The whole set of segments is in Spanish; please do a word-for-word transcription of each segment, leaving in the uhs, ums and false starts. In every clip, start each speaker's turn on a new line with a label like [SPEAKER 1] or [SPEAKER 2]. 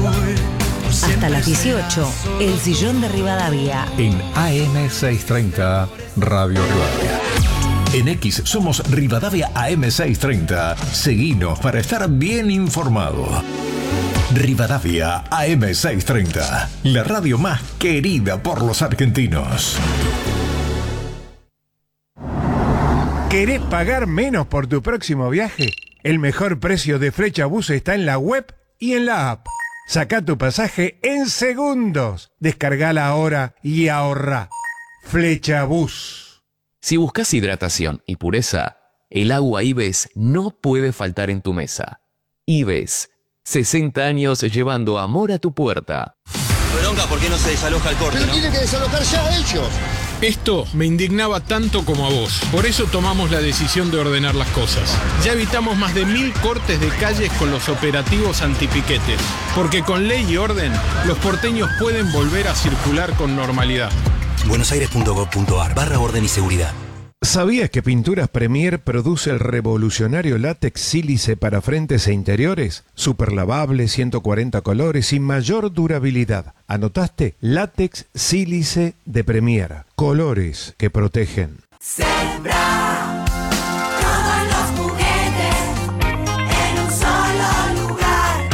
[SPEAKER 1] Hasta las dieciocho, El Sillón de Rivadavia.
[SPEAKER 2] En A M seiscientos treinta, Radio Rivadavia. En X somos Rivadavia A M seiscientos treinta. Seguinos para estar bien informado. Rivadavia A M seiscientos treinta, la radio más querida por los argentinos.
[SPEAKER 3] ¿Querés pagar menos por tu próximo viaje? El mejor precio de Flechabús está en la web y en la app. Sacá tu pasaje en segundos. Descargala ahora y ahorrá. Flechabús.
[SPEAKER 4] Si buscas hidratación y pureza, el agua Ives no puede faltar en tu mesa. Ives, sesenta años llevando amor a tu puerta.
[SPEAKER 5] Bronca, ¿por qué no se desaloja el corte?
[SPEAKER 6] Pero
[SPEAKER 5] ¿no?
[SPEAKER 6] tiene que desalojar ya ellos.
[SPEAKER 7] Esto me indignaba tanto como a vos. Por eso tomamos la decisión de ordenar las cosas. Ya evitamos más de mil cortes de calles con los operativos antipiquetes. Porque con ley y orden, los porteños pueden volver a circular con normalidad.
[SPEAKER 5] buenosaires.gov.ar barra orden y seguridad.
[SPEAKER 3] ¿Sabías que Pinturas Premier produce el revolucionario látex sílice para frentes e interiores? Super lavable, ciento cuarenta colores y mayor durabilidad. ¿Anotaste? Látex sílice de Premier. Colores que protegen.
[SPEAKER 8] Sembra todos los juguetes en un solo lugar.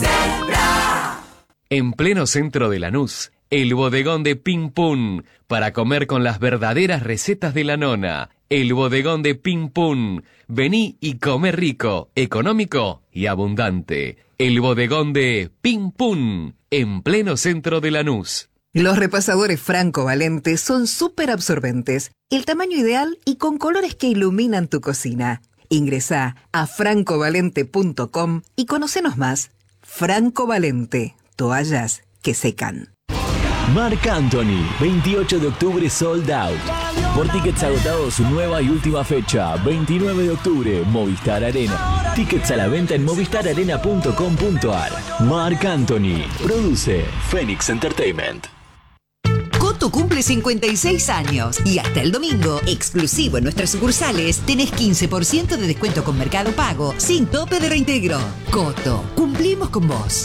[SPEAKER 8] Sembra.
[SPEAKER 4] En pleno centro de Lanús, el bodegón de Pim Pum, para comer con las verdaderas recetas de la nona. El bodegón de Pim Pum. Vení y come rico, económico y abundante. El bodegón de Pim Pum, en pleno centro de Lanús.
[SPEAKER 9] Los repasadores Franco Valente son súper absorbentes, el tamaño ideal y con colores que iluminan tu cocina. Ingresá a franco valente punto com y conocenos más. Franco Valente, toallas que secan.
[SPEAKER 10] Marc Anthony, veintiocho de octubre sold out. Por tickets agotados, su nueva y última fecha, veintinueve de octubre, Movistar Arena. Tickets a la venta en movistar arena punto com punto ar. Marc Anthony, produce Phoenix Entertainment.
[SPEAKER 11] Coto cumple cincuenta y seis años y hasta el domingo, exclusivo en nuestras sucursales, tenés quince por ciento de descuento con Mercado Pago, sin tope de reintegro. Coto, cumplimos con vos.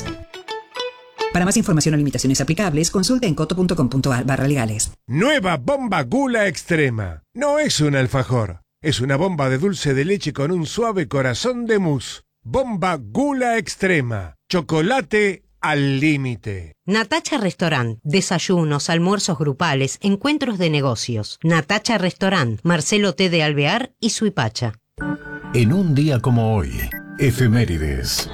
[SPEAKER 12] Para más información o limitaciones aplicables, consulta en coto punto com punto ar barra legales.
[SPEAKER 3] Nueva bomba Gula Extrema. No es un alfajor, es una bomba de dulce de leche con un suave corazón de mousse. Bomba Gula Extrema. Chocolate al límite.
[SPEAKER 13] Natacha Restaurant. Desayunos, almuerzos grupales, encuentros de negocios. Natacha Restaurant. Marcelo T. de Alvear y Suipacha.
[SPEAKER 2] En un día como hoy, efemérides.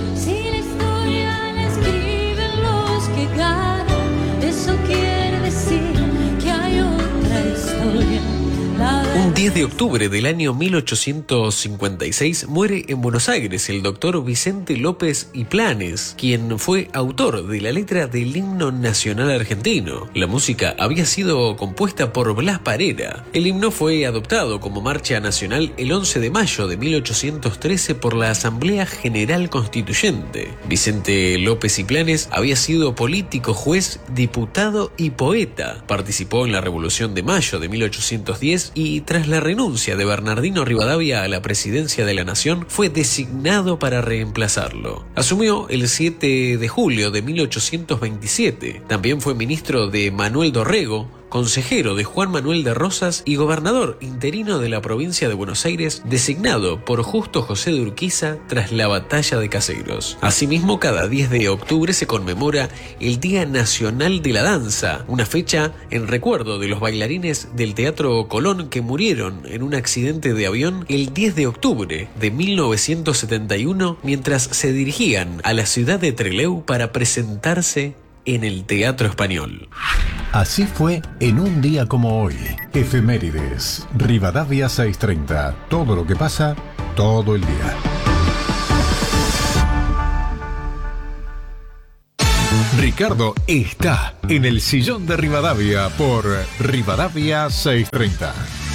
[SPEAKER 8] Eso quiere decir que hay otra historia.
[SPEAKER 14] Un diez de octubre del año mil ochocientos cincuenta y seis muere en Buenos Aires el doctor Vicente López y Planes, quien fue autor de la letra del himno nacional argentino. La música había sido compuesta por Blas Parera. El himno fue adoptado como marcha nacional el once de mayo de mil ochocientos trece por la Asamblea General Constituyente. Vicente López y Planes había sido político, juez, diputado y poeta. Participó en la Revolución de Mayo de mil ochocientos diez y tras la renuncia de Bernardino Rivadavia a la presidencia de la Nación, fue designado para reemplazarlo. Asumió el siete de julio de mil ochocientos veintisiete. También fue ministro de Manuel Dorrego, consejero de Juan Manuel de Rosas y gobernador interino de la provincia de Buenos Aires, designado por Justo José de Urquiza tras la batalla de Caseros. Asimismo, cada diez de octubre se conmemora el Día Nacional de la Danza, una fecha en recuerdo de los bailarines del Teatro Colón que murieron en un accidente de avión el diez de octubre de mil novecientos setenta y uno mientras se dirigían a la ciudad de Trelew para presentarse en el Teatro Español.
[SPEAKER 2] Así fue en un día como hoy. Efemérides. Rivadavia seiscientos treinta. Todo lo que pasa, todo el día. Ricardo está en el sillón de Rivadavia por Rivadavia seiscientos treinta.